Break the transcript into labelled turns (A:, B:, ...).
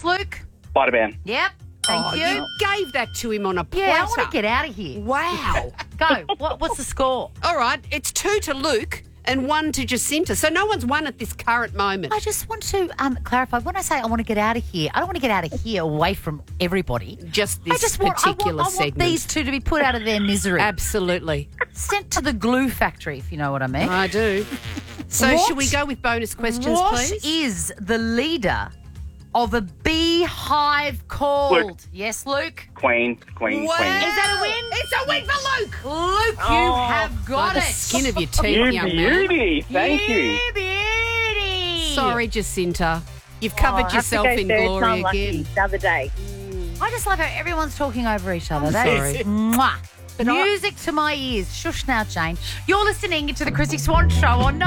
A: Luke?
B: Spider-Man.
A: Yep. Thank you.
C: You gave that to him on a platter.
A: Yeah, I want to get out of here.
C: Wow.
A: Go. What's the score?
C: All right, it's 2 to Luke and 1 to Jacinta. So no one's won at this current moment.
A: I just want to clarify. When I say I want to get out of here, I don't want to get out of here away from everybody.
C: Just this
A: I
C: particular
A: want
C: segment.
A: these two to be put out of their misery.
C: Absolutely.
A: Sent to the glue factory, if you know what I mean.
C: I do. So
A: What-
C: should we go with bonus questions,
A: What
C: please?
A: is the leader of a beehive called?
B: Luke.
A: Yes, Luke.
B: Queen.
C: Wow.
A: Is that a win?
C: It's a win for Luke.
A: Luke, you have got
C: By
A: it.
C: the skin of your teeth,
B: You
C: young man.
B: beauty. Thank you.
A: Beauty.
C: Sorry, Jacinta. You've covered
D: I have to
C: yourself
D: go
C: in
D: third
C: glory
D: time lucky
C: again.
D: the other day.
A: I just love how everyone's talking over each other.
C: I'm
A: That is
C: sorry.
A: mwah. Music to my ears. Shush now, Jane. You're listening to the Chrissy Swan Show on